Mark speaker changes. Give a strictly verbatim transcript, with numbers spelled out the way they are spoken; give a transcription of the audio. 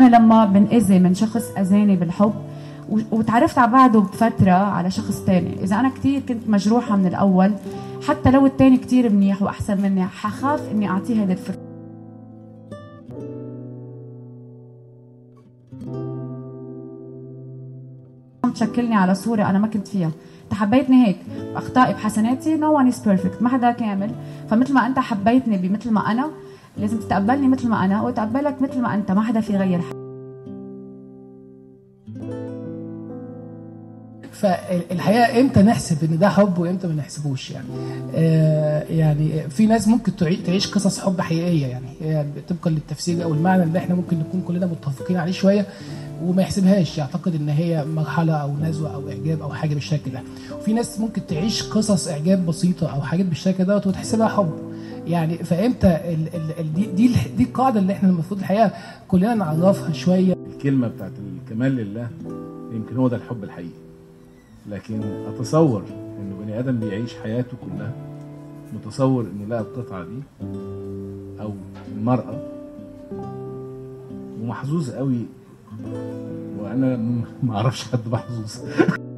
Speaker 1: لما بنأذي من شخص أذاني بالحب وتعرفت على بعده بفترة على شخص تاني، إذا أنا كتير كنت مجروحة من الأول حتى لو التاني كتير منيح وأحسن مني حخاف إني أعطيه هيدا الفرصة. تشكلني على صورة أنا ما كنت فيها، تحبيتني هيك بأخطائي بحسناتي. no one is perfect، ما حدا كامل. فمثل ما أنت حبيتني بمثل ما أنا لازم تتقبلني مثل ما أنا وتقبلك مثل ما أنت، ما حدا في غير.
Speaker 2: فالحقيقه امتى نحسب ان ده حب وامتى ما نحسبوش يعني. آه يعني في ناس ممكن تعيش قصص حب حقيقيه يعني, يعني طبقا للتفسير او المعنى اللي احنا ممكن نكون كلنا متفقين عليه شويه وما يحسبهاش، يعتقد ان هي مرحله او نزوه او اعجاب او حاجه بالشكل ده. وفي ناس ممكن تعيش قصص اعجاب بسيطه او حاجات بالشكل ده وتحسبها حب يعني. فامتى ال ال دي دي دي القاعده اللي احنا المفروض الحقيقه كلنا نعرفها شويه.
Speaker 3: الكلمه بتاعت الكمال لله يمكن هو ده الحب الحقيقي، لكن اتصور انه بني ادم بيعيش حياته كلها متصور انه لقى القطعه دي او المراه ومحظوظ قوي، وانا ما اعرفش حد محظوظ